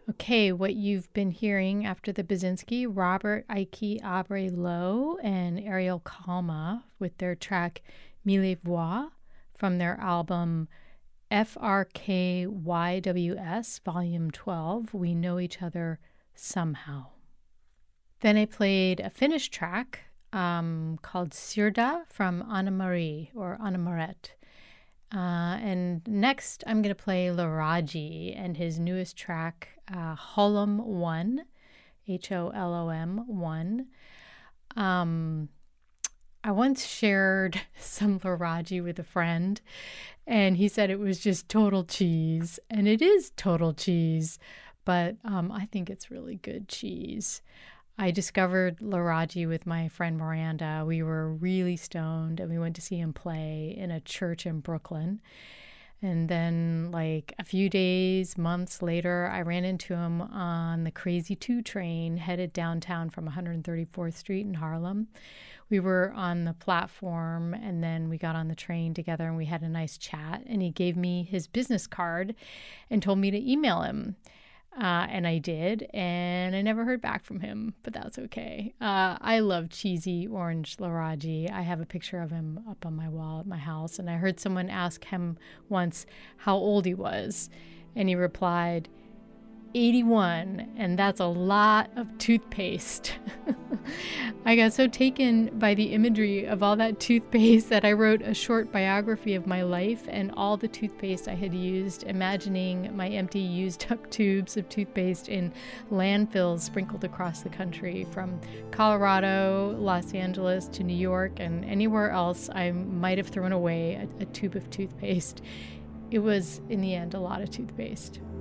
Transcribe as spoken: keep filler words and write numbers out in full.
Okay, what you've been hearing after the Basinski, Robert Ike Abre Lowe and Ariel Kalma with their track Mille Voix from their album F R K Y W S Volume twelve, We Know Each Other Somehow. Then I played a Finnish track um, called Sirda from Anna Marie or Anna Maret. Uh, and next, I'm going to play Laraji and his newest track, uh, Holom one, H O L O M one. Um, I once shared some Laraji with a friend, and he said it was just total cheese. And it is total cheese, but um, I think it's really good cheese. I discovered Laraji with my friend Miranda. We were really stoned and we went to see him play in a church in Brooklyn. And then, like a few days, months later, I ran into him on the Crazy two train headed downtown from one hundred thirty-fourth Street in Harlem. We were on the platform and then we got on the train together and we had a nice chat. And he gave me his business card and told me to email him. Uh, and I did, and I never heard back from him, but that's okay. Uh, I love cheesy orange Laraji. I have a picture of him up on my wall at my house, and I heard someone ask him once how old he was, and he replied, eighty-one, and that's a lot of toothpaste. I got so taken by the imagery of all that toothpaste that I wrote a short biography of my life and all the toothpaste I had used, imagining my empty used up tubes of toothpaste in landfills sprinkled across the country, from Colorado, Los Angeles to New York, and anywhere else I might have thrown away a, a tube of toothpaste. It was, in the end, a lot of toothpaste.